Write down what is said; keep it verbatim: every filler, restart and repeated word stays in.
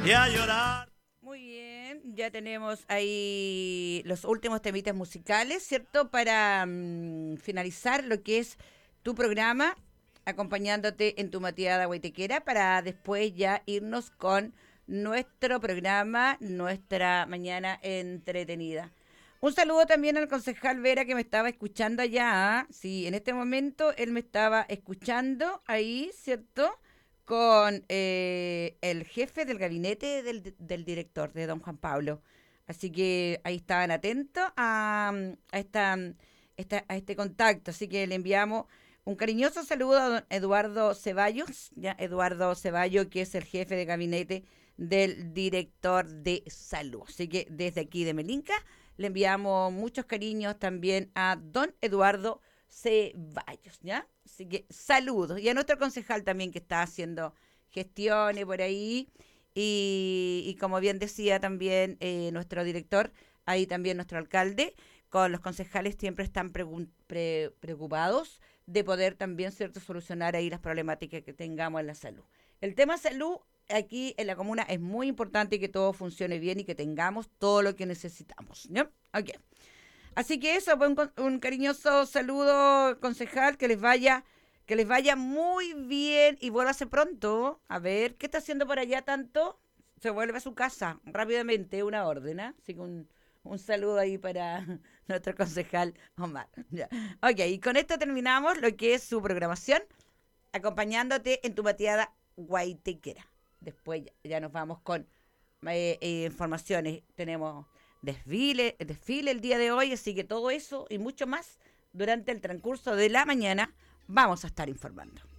y a llorar. Muy bien, ya tenemos ahí los últimos temitas musicales, ¿cierto? Para mm, finalizar lo que es tu programa, acompañándote en tu mateada guaitequera, para después ya irnos con nuestro programa, nuestra mañana entretenida. Un saludo también al concejal Vera que me estaba escuchando allá. ¿Ah? Sí, en este momento él me estaba escuchando ahí, ¿cierto? Con eh, el jefe del gabinete del, del director, de don Juan Pablo. Así que ahí estaban atentos a, a, esta, esta, a este contacto. Así que le enviamos un cariñoso saludo a don Eduardo Ceballos, ya Eduardo Ceballos, que es el jefe de gabinete del director de salud. Así que desde aquí de Melinca le enviamos muchos cariños también a don Eduardo Ceballos, ¿ya? Así que saludos. Y a nuestro concejal también que está haciendo gestiones por ahí. Y, y como bien decía también eh, nuestro director, ahí también nuestro alcalde, con los concejales siempre están pregun- pre- preocupados de poder también, ¿cierto?, solucionar ahí las problemáticas que tengamos en la salud. El tema salud aquí en la comuna es muy importante y que todo funcione bien y que tengamos todo lo que necesitamos, ¿no? Ok. Así que eso, pues, un, un cariñoso saludo, concejal, que les vaya, que les vaya muy bien y vuélvase pronto. A ver, ¿qué está haciendo por allá tanto? Se vuelve a su casa rápidamente, una orden, ¿eh? Así que un, un saludo ahí para nuestro concejal Omar. Ya. Ok, y con esto terminamos lo que es su programación, acompañándote en tu mateada guaitequera. Después ya, ya nos vamos con eh, eh, informaciones. Tenemos desfile, desfile el día de hoy, así que todo eso y mucho más durante el transcurso de la mañana vamos a estar informando.